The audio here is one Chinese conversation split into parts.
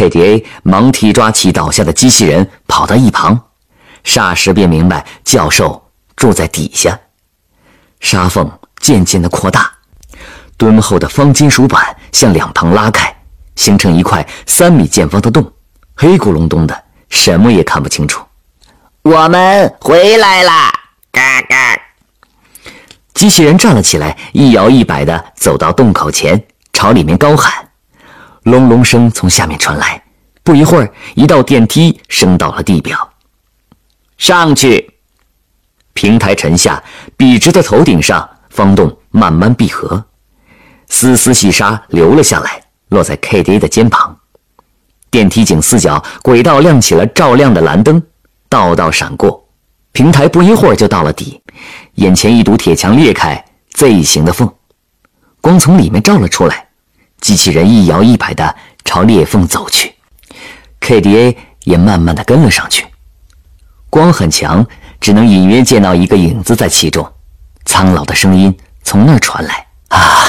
KDA 忙提抓起倒下的机器人，跑到一旁，霎时便明白教授住在底下。沙缝渐渐地扩大，敦厚的方金属板向两旁拉开，形成一块3米见方的洞，黑咕隆咚的，什么也看不清楚。 我们回来啦！嘎嘎！ 机器人站了起来，一摇一摆地走到洞口前，朝里面高喊。隆隆声从下面传来，不一会儿，一道电梯升到了地表。 上去！ 平台沉下，笔直的头顶上，方洞慢慢闭合，丝丝细沙流了下来，落在 KDA 的肩膀。电梯井四角轨道亮起了照亮的蓝灯，道道闪过，平台不一会儿就到了底。眼前一堵铁墙裂开 Z 形的缝，光从里面照了出来。机器人一摇一摆地朝裂缝走去， KDA 也慢慢地跟了上去。光很强，只能隐约见到一个影子在其中，苍老的声音从那儿传来：“ 啊，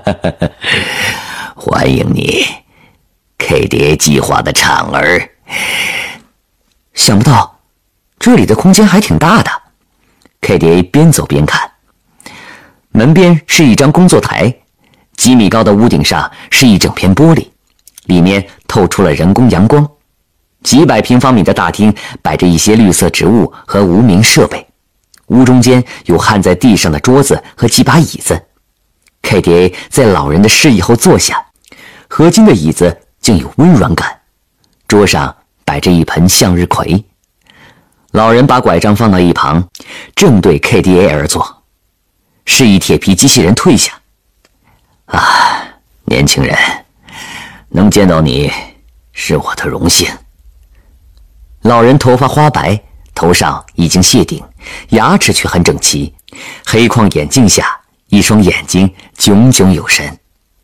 欢迎你 ，KDA 计划的产儿。” 想不到这里的空间还挺大的。KDA 边走边看，门边是一张工作台，几米高的屋顶上是一整片玻璃，里面透出了人工阳光。几百平方米的大厅摆着一些绿色植物和无名设备，屋中间有焊在地上的桌子和几把椅子。KDA 在老人的示意后坐下，合金的椅子竟有温软感，桌上摆着一盆向日葵。老人把拐杖放到一旁，正对 KDA 而坐，示意铁皮机器人退下。 啊，年轻人，能见到你是我的荣幸。 老人头发花白，头上已经谢顶，牙齿却很整齐，黑框眼镜下一双眼睛炯炯有神。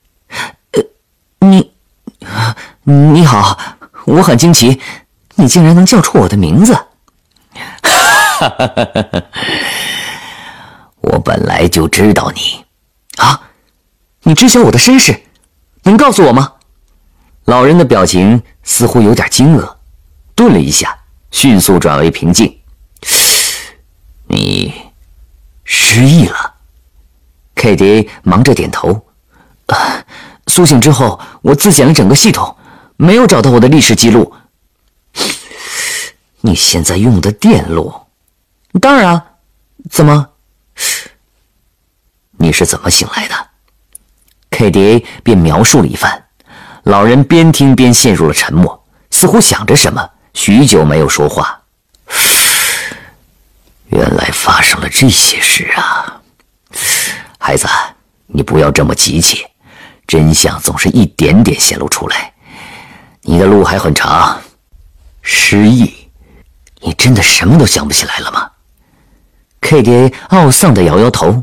你好，我很惊奇，你竟然能叫出我的名字。 我本来就知道你。 啊，你知晓我的身世，能告诉我吗？老人的表情似乎有点惊愕，顿了一下，迅速转为平静。 你失忆了。 KDA 忙着点头。苏醒之后，我自检了整个系统，没有找到我的历史记录。你现在用的电路？当然啊，怎么？你是怎么醒来的？ KDA 便描述了一番。老人边听边陷入了沉默，似乎想着什么，许久没有说话。 原来发生了这些事啊！孩子，你不要这么急切，真相总是一点点显露出来，你的路还很长。失忆， 你真的什么都想不起来了吗？ KDA 懊丧地摇摇头。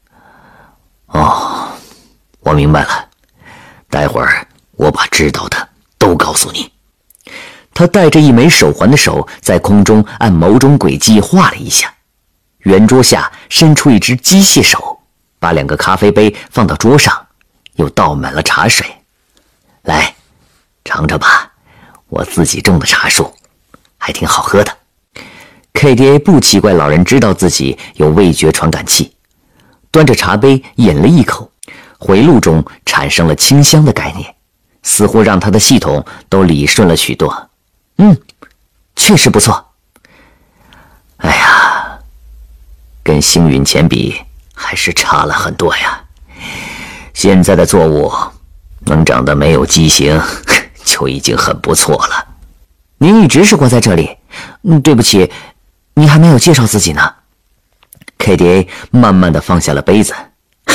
哦，我明白了，待会儿我把知道的都告诉你。 他戴着一枚手环的手在空中按某种轨迹画了一下，圆桌下伸出一只机械手，把2个咖啡杯放到桌上，又倒满了茶水。 来，尝尝吧，我自己种的茶树，还挺好喝的。 KDA 不奇怪老人知道自己有味觉传感器，端着茶杯饮了一口，回路中产生了清香的概念，似乎让他的系统都理顺了许多。确实不错。 哎呀，跟星陨前比还是差了很多呀。现在的作物能长得没有畸形，就已经很不错了。 您一直是活在这里？对不起，您还没有介绍自己呢。KDA 慢慢地放下了杯子。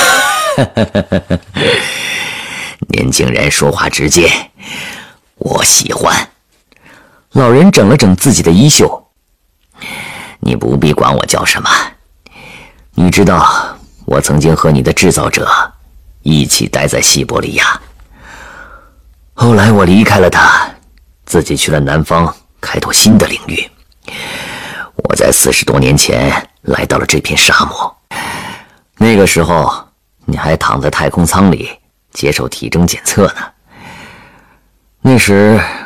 年轻人说话直接，我喜欢。 老人整了整自己的衣袖。 你不必管我叫什么，你知道我曾经和你的制造者一起待在西伯利亚，后来我离开了他，自己去了南方开拓新的领域。我在40多年前来到了这片沙漠，那个时候你还躺在太空舱里接受体征检测呢。那时